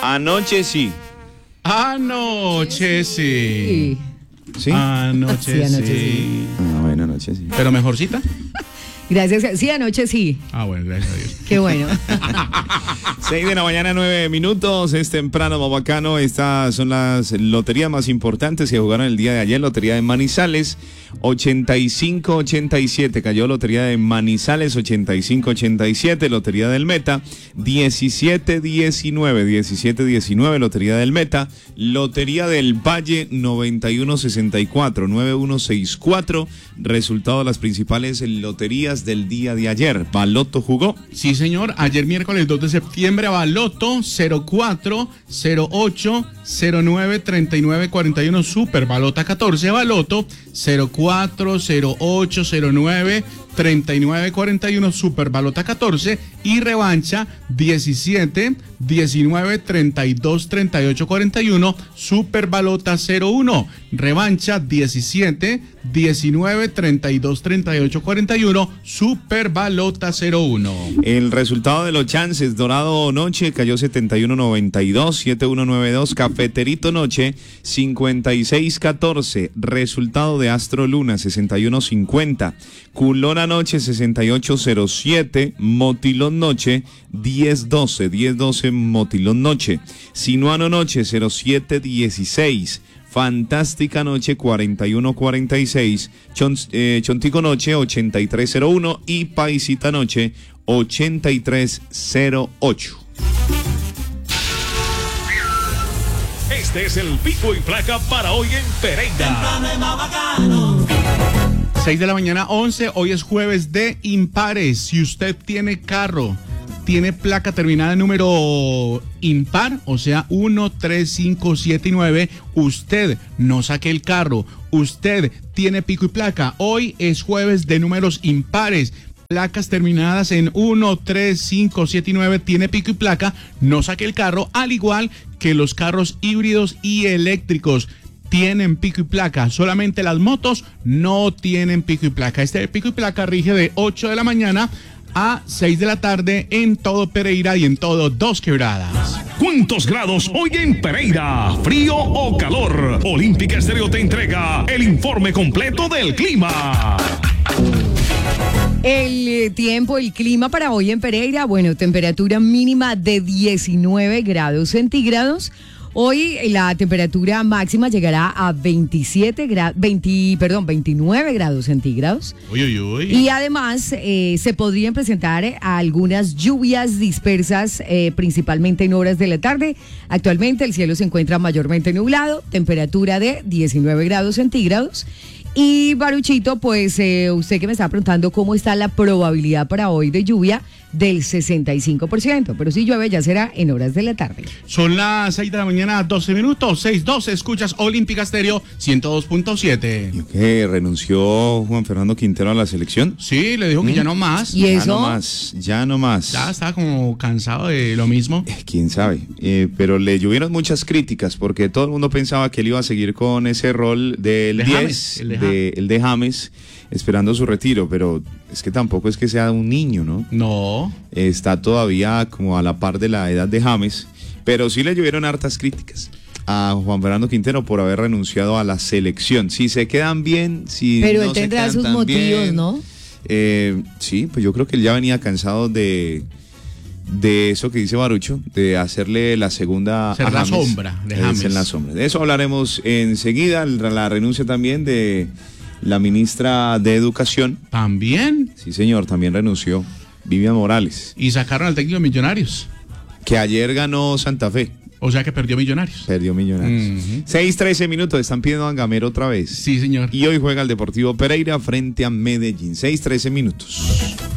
Anoche sí. Anoche sí. ¿Sí? Anoche sí. Bueno, anoche sí. ¿Pero mejorcita? Gracias. Sí, anoche sí. Bueno, gracias a Dios. Qué bueno. 6 de la mañana, 9 minutos. Es temprano, bacano. Estas son las loterías más importantes que jugaron el día de ayer. Lotería de Manizales, 85-87. Cayó lotería de Manizales, 85-87. Lotería del Meta, 17-19. 17-19, lotería del Meta. Lotería del Valle, 91-64. 91-64. Resultado de las principales loterías del día de ayer. Baloto jugó. Sí, señor. Ayer miércoles 2 de septiembre, Baloto 04, 08, 09, 39, 41, Super Balota 14, Baloto 04, 08, 09, 39, 41, Super Balota 14 y revancha 17, 19, 32, 38, 41, Super Balota 01, revancha 17, 19, 32, 38, 41, Super Balota 01. El resultado de los chances: Dorado Noche cayó 71-92, 7192, Cafeterito Noche 56-14, resultado de Astro Luna 61-50, Culona Noche 68-07, Motilón Noche 10-12, 10-12 Motilón Noche, Sinuano Noche 07-16, Fantástica Noche 41-46, Chontico Noche 83-01 y Paisita Noche 83-08. Este es el pico y placa para hoy en Pereira. 6 de la mañana, 11. Hoy es jueves de impares. Si usted tiene carro, tiene placa terminada en número impar, o sea 1, 3, 5, 7 y 9, usted no saque el carro. Usted tiene pico y placa. Hoy es jueves de números impares. Placas terminadas en 1, 3, 5, 7 y 9, tiene pico y placa, no saque el carro, al igual que los carros híbridos y eléctricos. Tienen pico y placa, solamente las motos no tienen pico y placa. Este pico y placa rige de 8 de la mañana a 6 de la tarde en todo Pereira y en todo Dos Quebradas. ¿Cuántos grados hoy en Pereira? ¿Frío o calor? Olímpica Estéreo te entrega el informe completo del clima. El tiempo, el clima para hoy en Pereira, bueno, temperatura mínima de 19 grados centígrados. Hoy la temperatura máxima llegará a 29 grados centígrados. Uy, uy, uy. Y además se podrían presentar algunas lluvias dispersas, principalmente en horas de la tarde. Actualmente el cielo se encuentra mayormente nublado, temperatura de 19 grados centígrados. Y Baruchito, pues usted que me está preguntando cómo está la probabilidad para hoy de lluvia, del 65%, pero si llueve ya será en horas de la tarde. Son las 6 de la mañana, 12 minutos, 6:12, escuchas Olímpica Estéreo 102.7. ¿Y qué? ¿Renunció Juan Fernando Quintero a la selección? Sí, le dijo que ya no más. ¿Y eso? Ya no más. Ya está como cansado de lo mismo. Quién sabe, pero le llovieron muchas críticas porque todo el mundo pensaba que él iba a seguir con ese rol del De 10, James, el de James, esperando su retiro, pero es que tampoco es que sea un niño, ¿no? No. Está todavía como a la par de la edad de James, pero sí le llovieron hartas críticas a Juan Fernando Quintero por haber renunciado a la selección. Si se quedan bien, si pero no él tendrá se quedan sus tan motivos, bien, ¿no? Sí, pues yo creo que él ya venía cansado de eso que dice Barucho, de hacerle la segunda Ser a la James. sombra de James. En la sombra. De eso hablaremos enseguida. La renuncia también de la ministra de Educación. También. Sí, señor, también renunció. Vivian Morales. Y sacaron al técnico de Millonarios. Que ayer ganó Santa Fe. O sea que perdió Millonarios. Perdió Millonarios. 6:13 minutos. Están pidiendo a Gamero otra vez. Sí, señor. Y hoy juega el Deportivo Pereira frente a Medellín. 6:13 minutos.